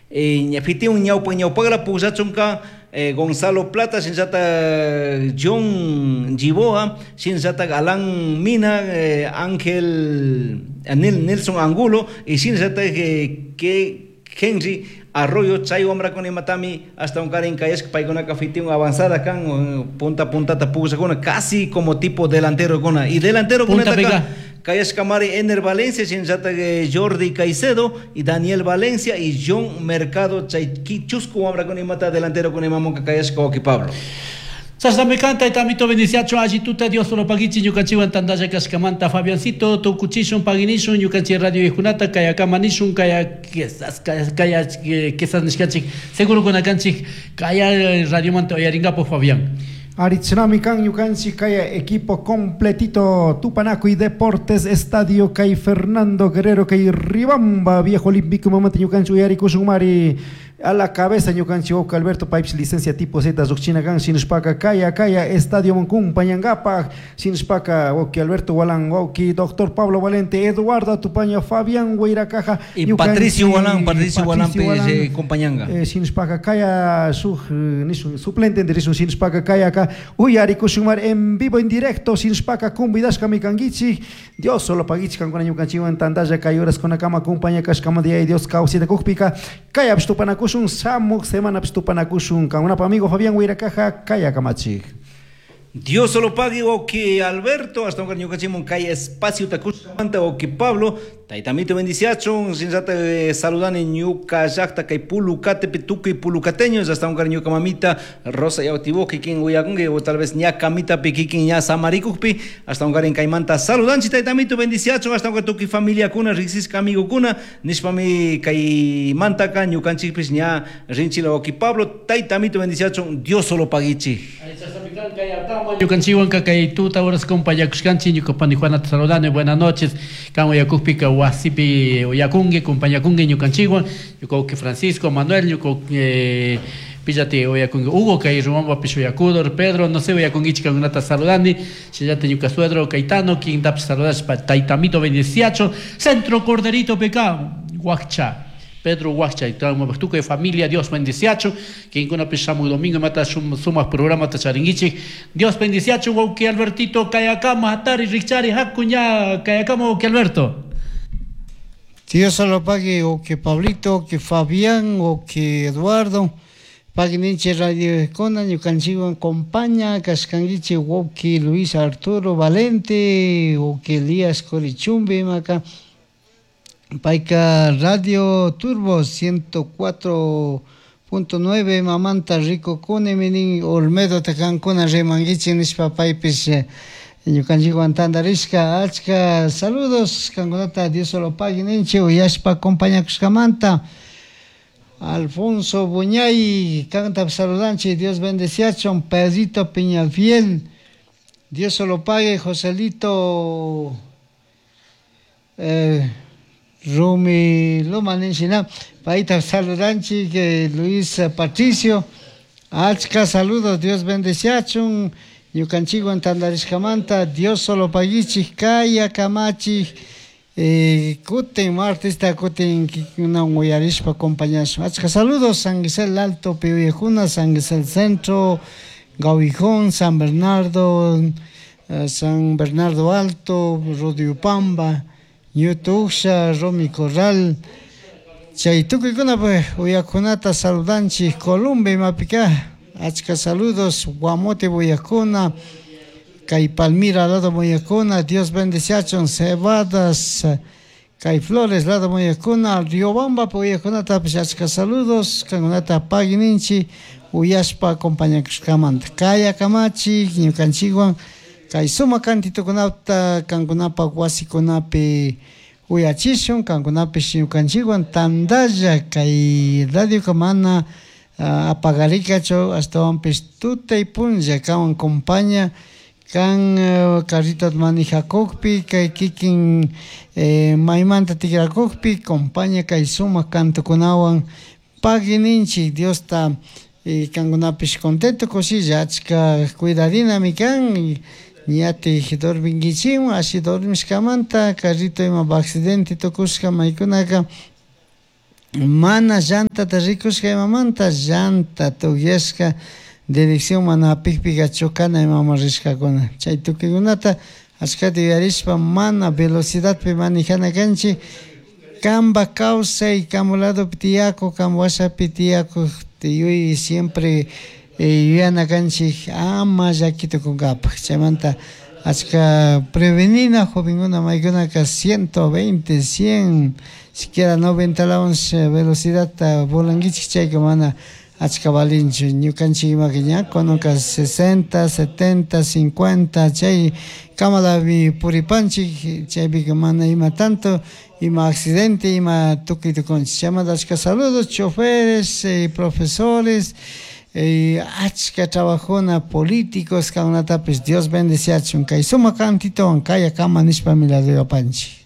ñapiti un ñawpagla pusachunka Gonzalo Plata, sinsata John Giboa, sinsata Galán Mina, Ángel Nelson Angulo y sinsata que Henry Arroyo Chay Ombra con Matami hasta un Karen Kayes Paigona Cafetión avanzada can punta tapusa con casi como tipo delantero con y delantero con Kayes Camari Ener Valencia sinsata Jordi Caicedo y Daniel Valencia y John Mercado Chay Chusco Ombra con Mata delantero con Mamonca Kayes Koki Pablo. Sasame canta y tamito beniciacho allí tuta Dios solo pagichi yukanchiwan tandaya kaskamanta Fabiancito tu kuchishun paginishun yukanchi radio yujunata kaya kamanishun kaya kesas nishkanchik seguro con akanchik kaya radio manta oyaringapo Fabián. Aritznamikan yukanchi kaya equipo completito Tupanaco y Deportes Estadio Kay Fernando Guerrero Kay Ribamba Viejo Olímpico momento yukanchi uyarikushumari a la cabeza ñukanchi Oca Alberto Pipes licencia tipo Z Zuchinagan Sinspaka Kaya Estadio Moncún Pañangapa Sinspaka Oki Alberto Walán Oki Doctor Pablo Valente Eduardo Tupaña Fabián Huayracaja y Patricio Walán Compañanga Sinspaka Kaya suplente de Sinspaka Kaya acá Uyarikushumar en vivo en directo Sinspaka Kumbidaska Mikangichi Dios solo pagichi con ñukanchi en tandaya Kayuras con Akama Compaña Kashkama de Dios Causi de Kukpika Kaya Pstupanaku Samuk semana pstupanakushun con un amigo Fabián Huiracaja Kaya Kamachi. Dios solo pague o que Alberto hasta un cariño cachimon cae espacio tacusamanta o que Pablo taitamito bendiciachon sinsata saludan en ñuca yacta kay pulucate petuque pulucateños hasta un cariño camamita rosa ya otivo que quien huyagungue o tal vez ña camita pequiquin ña samaricupi hasta un cariño caimanta saludan si taitamito bendiciachon hasta un catuki familia kuna rixis amigo kuna nispami caimanta ca ñucanchipis ña rinchila o que Pablo taitamito bendiciachon Dios solo paguichi. Yukanchiwan kakay tuta horas compañakuskanchi ñukapani Juana saludane buenas noches kamo yakupika wasipi oyakungue compañakungue ñukanchiwan yukoki Francisco Manuel yukoki pillate oyakungue Hugo kay rumamba pisho yakudor Pedro no sé oyakungichi kangunata saludani chillate ñukasuedro Caetano quien tap saludas pa taitamito bendiciacho centro corderito pecado Huacha Pedro Huacha y tu que familia Dios bendiciacho que en una pesamos domingo mata sumas programa tacharingichi Dios bendiciacho o que Albertito Kayakama Atari Richari Hakuña Kayakama o que Alberto Dios solo pague o que Pablito o que Fabián o que Eduardo pague ninche radio Cona Ñucanchigo acompaña Cascangichi o que Luis Arturo Valente o que Elías Corichumbe maca Paika Radio Turbo 104.9 Mamanta Rico Cone Menin Olmedo Tacan Cona Remangichi Nispa Paipes Ñucanchigo Antandarisca Achka saludos Cangonata Dios solo pague Nenche Uyashpa acompaña Cuscamanta Alfonso Buñay canta saludanche Dios bendeciacho Pedrito Peñalfiel Dios solo pague Joselito Rumi Lomanenchina, Paita Saludanchi, que Luis Patricio, Achka, saludos, Dios bendeciachun, Yucanchigo en Tandariscamanta, Dios solo pagichi, Kaya Kamachi, Kuten, Martista, Kuten, una Guayarishpa compañazo. Achka, saludos, San Gisel Alto, Peuyejuna, San Gisel Centro, Gauvijón, San Bernardo Alto, Rodiupamba, Ñutuxa, Romi Corral, Chaytuquicuna, pues, Uyacunata, Saludanchi, Columbia, Mapica, Achka, saludos, Guamote, Boyacuna, Cay Palmira, lado Boyacuna, Dios bendeciachon, Cebadas, Cay Flores, lado Boyacuna, Riobamba, Boyacunata, pues, Achka, saludos, Cangunata, Pagininchi, Uyashpa, compañía Camanta, Kaya Camachi, Ñucanchiguan, Kay suma cantito kunapta kankunapa wasikunapi uyachishun kankunapi shiñukanchikwan tandalla kay radio kamana apagarikacho hasta tutay punlla kawan compañía kan carrito manejakukpi kay kikin maymanta tikrakukpi compañía kay suma cantukunawan pagininchi Dios ta kankunapish contento cosilla achka cuidadina mi kan Niate dormingichim, así dormiskamanta, carrito ima accidente tokuska maikunaka, mana llantata rikushka imamanta llanta tukyashka dirección mana pikpika chukana imama rishkakuna chay tukuykunata ashkata yuyarishpa mana velocidadpi manejana kanchik kamba kawsay kamo ladopi tiyaku kamo washapi tiyaku yuy siempre yuyana kanchik ama llakitukunkapak chaymanta ashka prevenina jovenkuna maykunaka 120, 100 siquiera 90 lados velocidad volankichik chayka mana achka balinchu ñukanchik imaka ñakunuka 60, 70, 50 chay kamalapi puripanchik chaypika mana ima tanto ima accidente ima tukitukunchik chaymanta achka saludos choferes profesores achka trabajona políticos kaunatapis Dios bendeciachun kay suma kantitawan kaya kama nishpa milagro panchik